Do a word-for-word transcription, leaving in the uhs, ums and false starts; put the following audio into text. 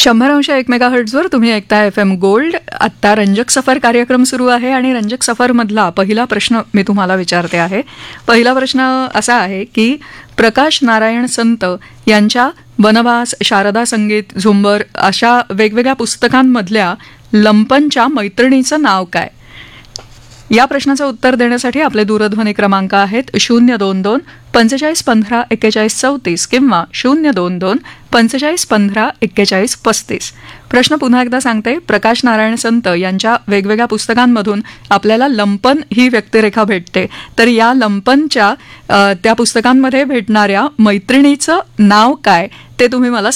शंभर अंश एक मेगा हर्ट्झवर तुम्ही ऐकताय एफ एम गोल्ड. आत्ता रंजक सफर कार्यक्रम सुरू आहे आणि रंजक सफरमधला पहिला प्रश्न मी तुम्हाला विचारते आहे. पहिला प्रश्न असा आहे की प्रकाश नारायण संत यांच्या वनवास, शारदा संगीत, झुंबर अशा वेगवेगळ्या पुस्तकांमधल्या लंपनच्या मैत्रिणीचं नाव काय? या प्रश्नाचं उत्तर देण्यासाठी आपले दूरध्वनी क्रमांक आहेत शून्य दोन दोन पंचेचाळीस पंधरा एक्केचाळीस चौतीस किंवा शून्य दोन दोन पंचेचाळीस पंधरा एक्केचाळीस पस्तीस. प्रश्न पुन्हा एकदा सांगते. प्रकाश नारायण संत यांच्या वेगवेगळ्या पुस्तकांमधून आपल्याला लंपन ही व्यक्तिरेखा भेटते, तर या लंपनच्या त्या पुस्तकांमध्ये भेटणाऱ्या मैत्रिणीचं नाव काय ते तुम्ही मला